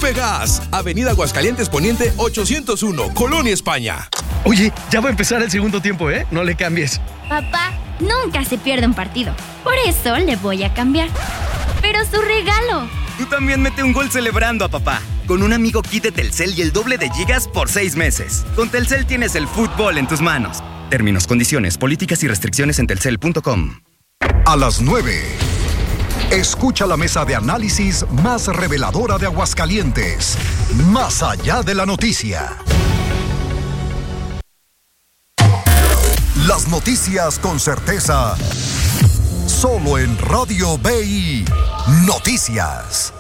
Sube Gas, Avenida Aguascalientes Poniente 801, Colonia, España. Oye, ya va a empezar el segundo tiempo, ¿eh? No le cambies. Papá, nunca se pierde un partido. Por eso le voy a cambiar. Pero su regalo. Tú también mete un gol celebrando a papá. Con un amigo kit de Telcel y el doble de gigas por 6 meses. Con Telcel tienes el fútbol en tus manos. Términos, condiciones, políticas y restricciones en telcel.com. A las 9. Escucha la mesa de análisis más reveladora de Aguascalientes. Más allá de la noticia. Las noticias con certeza. Solo en Radio BI Noticias.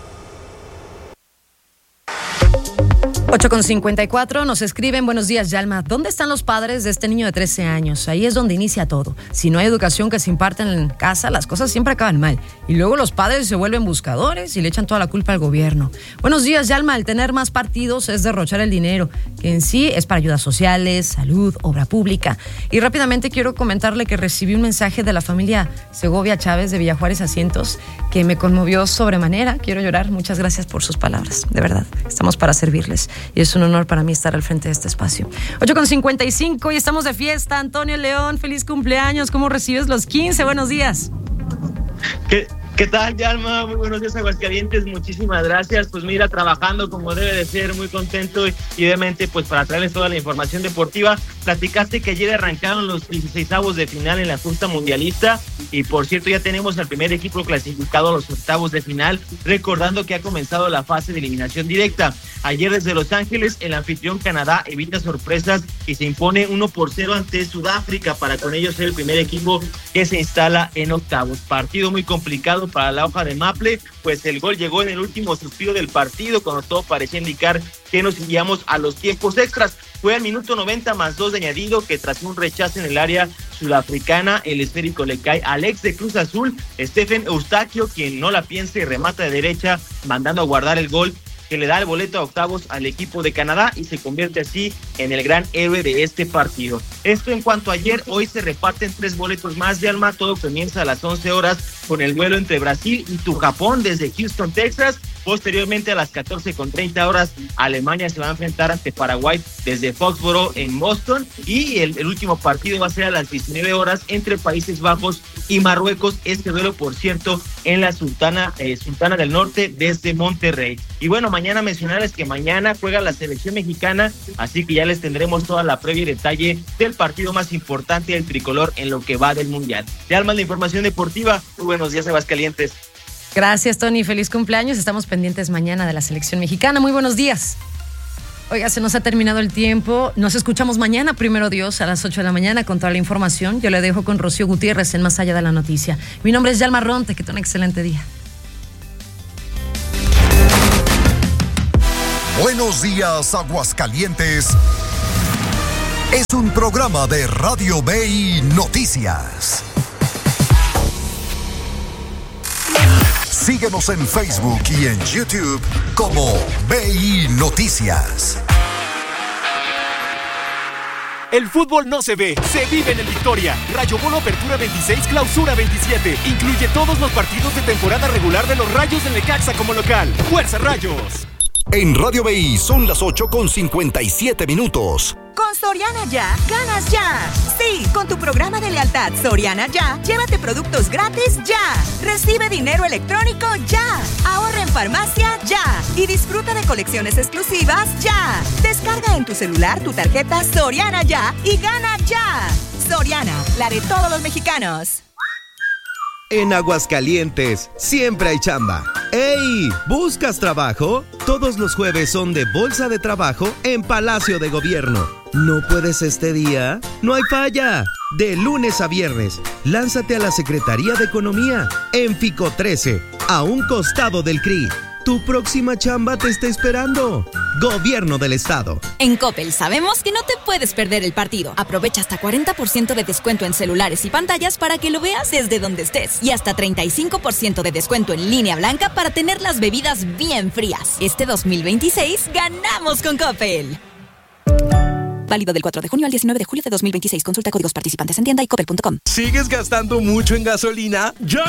8:54 nos escriben: buenos días, Yalma. ¿Dónde están los padres de este niño de 13 años? Ahí es donde inicia todo. Si no hay educación que se imparte en casa, las cosas siempre acaban mal. Y luego los padres se vuelven buscadores y le echan toda la culpa al gobierno. Buenos días, Yalma. El tener más partidos es derrochar el dinero, que en sí es para ayudas sociales, salud, obra pública. Y rápidamente quiero comentarle que recibí un mensaje de la familia Segovia Chávez de Villajuárez Asientos que me conmovió sobremanera. Quiero llorar. Muchas gracias por sus palabras. De verdad, estamos para servirles. Y es un honor para mí estar al frente de este espacio. 8:55 y estamos de fiesta. Antonio León, feliz cumpleaños. ¿Cómo recibes los 15? Buenos días. ¿Qué tal, Yalma? Muy buenos días, Aguascalientes. Muchísimas gracias. Pues mira, trabajando como debe de ser, muy contento y obviamente pues para traerles toda la información deportiva. Platicaste que ayer arrancaron los 16avos de final en la justa mundialista y por cierto ya tenemos al primer equipo clasificado a los octavos de final, recordando que ha comenzado la fase de eliminación directa. Ayer desde Los Ángeles el anfitrión Canadá evita sorpresas y se impone 1-0 ante Sudáfrica para con ellos ser el primer equipo que se instala en octavos. Partido muy complicado para la hoja de Maple, pues el gol llegó en el último suspiro del partido cuando todo parecía indicar que nos iríamos a los tiempos extras. Fue al minuto 90 más 2 de añadido que tras un rechazo en el área sudafricana, el esférico le cae al ex de Cruz Azul, Stephen Eustaquio, quien no la piensa y remata de derecha, mandando a guardar el gol que le da el boleto a octavos al equipo de Canadá y se convierte así en el gran héroe de este partido. Esto en cuanto a ayer. Hoy se reparten 3 boletos más de Alma. Todo comienza a las 11 horas con el duelo entre Brasil y tu Japón desde Houston, Texas. Posteriormente a las 14:30 horas, Alemania se va a enfrentar ante Paraguay desde Foxborough en Boston. Y el último partido va a ser a las 19 horas entre Países Bajos y Marruecos. Este duelo, por cierto, en la Sultana del Norte desde Monterrey. Y bueno, mañana mencionarles que mañana juega la selección mexicana, así que ya les tendremos toda la previa y detalle del partido más importante del tricolor en lo que va del Mundial. De Alma, la información deportiva. Muy buenos días, Aguascalientes. Gracias, Tony. Feliz cumpleaños. Estamos pendientes mañana de la selección mexicana. Muy buenos días. Oiga, se nos ha terminado el tiempo. Nos escuchamos mañana, primero Dios, a las 8 de la mañana con toda la información. Yo le dejo con Rocío Gutiérrez en Más Allá de la Noticia. Mi nombre es Yalma Ronte. Que tenga un excelente día. Buenos días, Aguascalientes. Es un programa de Radio BI Noticias. Síguenos en Facebook y en YouTube como BI Noticias. El fútbol no se ve, se vive en el Victoria. Rayo Bono Apertura 26, Clausura 27. Incluye todos los partidos de temporada regular de los Rayos del Necaxa como local. ¡Fuerza, Rayos! En Radio BI son las 8:57. Con Soriana Ya, ganas ya. Sí, con tu programa de lealtad Soriana Ya, llévate productos gratis ya. Recibe dinero electrónico ya. Ahorra en farmacia ya. Y disfruta de colecciones exclusivas ya. Descarga en tu celular tu tarjeta Soriana Ya y gana ya. Soriana, la de todos los mexicanos. En Aguascalientes, siempre hay chamba. ¡Ey! ¿Buscas trabajo? Todos los jueves son de Bolsa de Trabajo en Palacio de Gobierno. ¿No puedes este día? ¡No hay falla! De lunes a viernes, lánzate a la Secretaría de Economía, en Fico 13, a un costado del CRI. Tu próxima chamba te está esperando. Gobierno del Estado. En Coppel sabemos que no te puedes perder el partido. Aprovecha hasta 40% de descuento en celulares y pantallas para que lo veas desde donde estés. Y hasta 35% de descuento en línea blanca para tener las bebidas bien frías. Este 2026 ganamos con Coppel. Válido del 4 de junio al 19 de julio de 2026. Consulta códigos participantes en tienda y coppel.com. ¿Sigues gastando mucho en gasolina? ¡Ya